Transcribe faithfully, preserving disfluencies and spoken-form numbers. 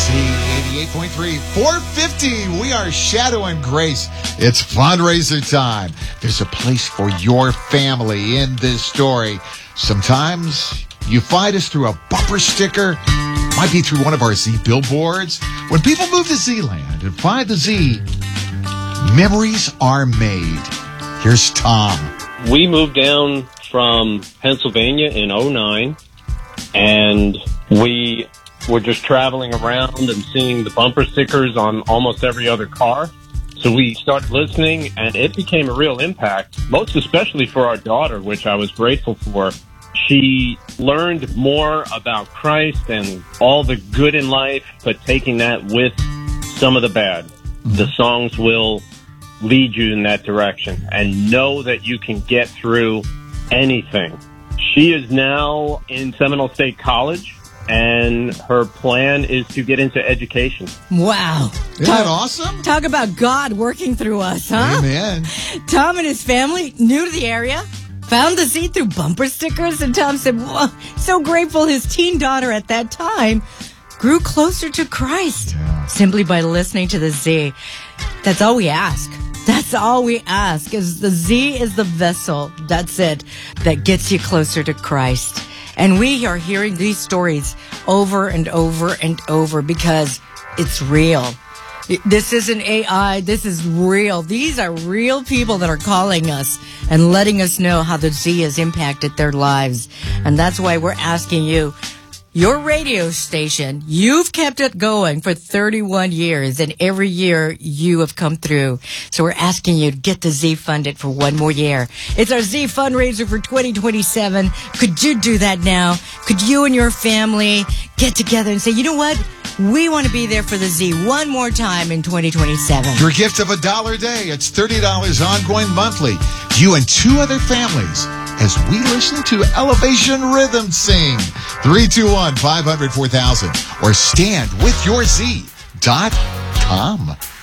Z eighty-eight point three, four fifty. We are Shadow and Grace. It's fundraiser time. There's a place for your family in this story. Sometimes you find us through a bumper sticker. Might be through one of our Z billboards. When people move to Z-Land and find the Z, memories are made. Here's Tom. We moved down from Pennsylvania in oh nine, and we were just traveling around and seeing the bumper stickers on almost every other car. So we started listening, and it became a real impact, most especially for our daughter, which I was grateful for. She learned more about Christ and all the good in life, but taking that with some of the bad. The songs will lead you in that direction, and know that you can get through anything. She is now in Seminole State College, and her plan is to get into education. Wow. Isn't that awesome? Talk about God working through us, huh? Amen. Tom and his family, new to the area, found the Z through bumper stickers, and Tom said, well, so grateful his teen daughter at that time grew closer to Christ Yeah. simply by listening to the Z. That's all we ask. That's all we ask, is the Z is the vessel, that's it, that gets you closer to Christ. And we are hearing these stories over and over and over because it's real. This isn't A I. This is real. These are real people that are calling us and letting us know how the Z has impacted their lives. And that's why we're asking you, your radio station, you've kept it going for thirty-one years, and every year you have come through. So we're asking you to get the Z funded for one more year. It's our Z fundraiser for twenty twenty-seven. Could you do that now? Could you and your family get together and say, you know what? We want to be there for the Z one more time in twenty twenty-seven. Your gift of a dollar a day. It's thirty dollars ongoing monthly. You and two other families as we listen to Elevation Rhythm sing. three two one, five hundred, four thousand or stand with your Z dot com.